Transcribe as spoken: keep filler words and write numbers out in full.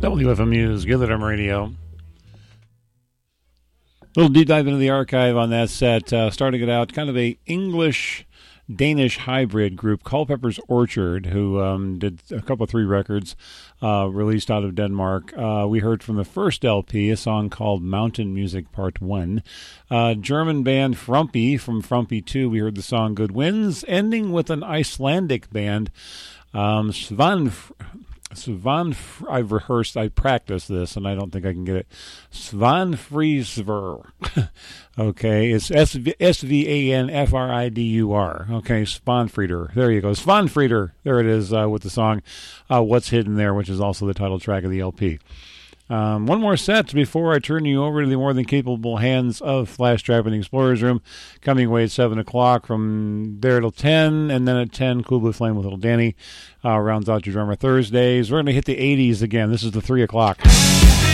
W F M U's Good Little Radio. Little deep dive into the archive on that set. Uh, starting it out, kind of a English-Danish hybrid group, Culpeper's Orchard, who um, did a couple of three records uh, released out of Denmark. Uh, we heard from the first L P a song called Mountain Music Part one. Uh, German band Frumpy from Frumpy two, we heard the song Good Winds, ending with an Icelandic band, um, Svan... Svan, I've rehearsed, I practiced this, and I don't think I can get it. Svanfridur. Okay, it's S V A N F R I D U R. Okay, Svanfridur. There you go. Svanfridur. There it is uh, with the song uh, What's Hidden There, which is also the title track of the L P. Um, one more set before I turn you over to the more than capable hands of Flash Trap in the Explorer's Room, coming away at seven o'clock. From there till ten, and then at ten, Cool Blue Flame with Little Danny uh, rounds out your Drummer Thursdays. We're going to hit the eighties again. This is the three o'clock.